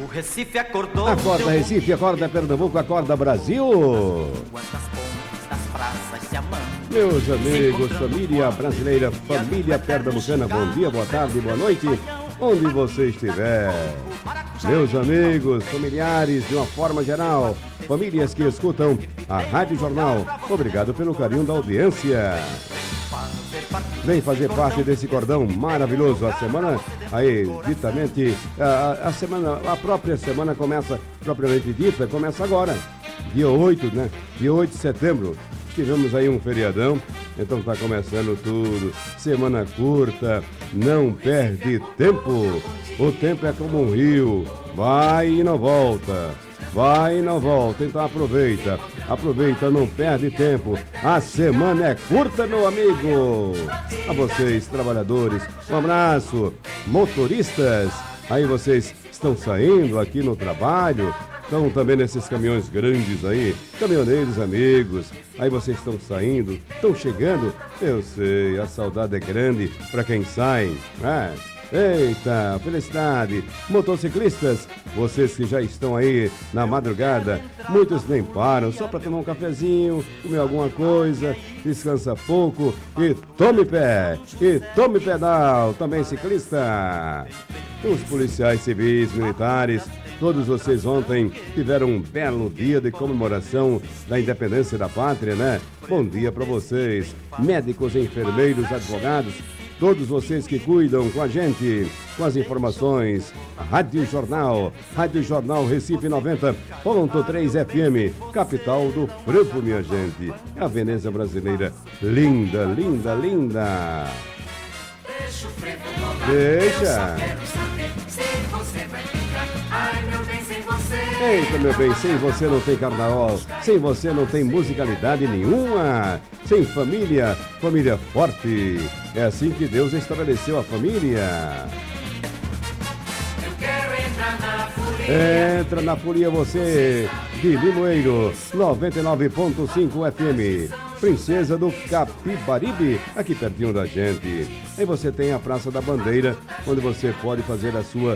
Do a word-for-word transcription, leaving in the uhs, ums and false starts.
Recife acordou. Acorda Recife, acorda Pernambuco, acorda Brasil. Meus amigos, família brasileira, família pernambucana, bom dia, boa tarde, boa noite, onde você estiver. Meus amigos, familiares, de uma forma geral, famílias que escutam a Rádio Jornal, obrigado pelo carinho da audiência. Vem fazer parte desse cordão maravilhoso. A semana, aí, ditamente, a, a semana, a própria semana começa, propriamente dita, começa agora, dia oito, né? Dia oito de setembro. Tivemos aí um feriadão, então tá começando tudo. Semana curta, não perde tempo. O tempo é como um rio, vai e não volta. Vai e não volta, então aproveita. Aproveita, não perde tempo. A semana é curta, meu amigo. A vocês, trabalhadores, um abraço. Motoristas, aí vocês estão saindo aqui no trabalho. Estão também nesses caminhões grandes aí, caminhoneiros amigos, aí vocês estão saindo, estão chegando, eu sei, a saudade é grande para quem sai, né? Eita, felicidade! Motociclistas, vocês que já estão aí na madrugada, muitos nem param, só para tomar um cafezinho, comer alguma coisa, descansa pouco e tome pé, e tome pedal, também ciclista. Os policiais civis, militares, todos vocês ontem tiveram um belo dia de comemoração da independência da pátria, né? Bom dia para vocês, médicos, enfermeiros, advogados, todos vocês que cuidam com a gente, com as informações. Rádio Jornal, Rádio Jornal Recife noventa ponto três F M, capital do Franco, minha gente. É a Veneza brasileira, linda, linda, linda. Deixa. Eita, meu bem, sem você não tem carnaval, sem você não tem musicalidade nenhuma, sem família, família forte. É assim que Deus estabeleceu a família. Entra na folia você, de Limoeiro, noventa e nove ponto cinco F M. Princesa do Capibaribe, aqui pertinho da gente. Aí você tem a Praça da Bandeira, onde você pode fazer a sua